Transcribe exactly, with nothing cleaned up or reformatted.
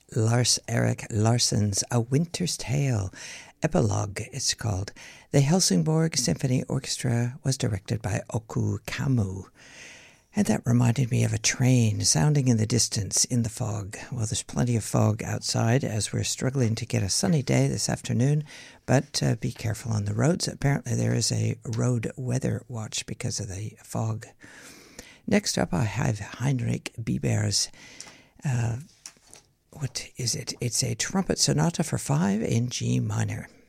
Lars Erik Larsson's A Winter's Tale. Epilogue, it's called. The Helsingborg Symphony Orchestra was directed by Oku Kamu. And that reminded me of a train sounding in the distance in the fog. Well, there's plenty of fog outside as we're struggling to get a sunny day this afternoon, but uh, be careful on the roads. Apparently there is a road weather watch because of the fog. Next up, I have Heinrich Bieber's, uh, what is it? It's a trumpet sonata for five in G minor.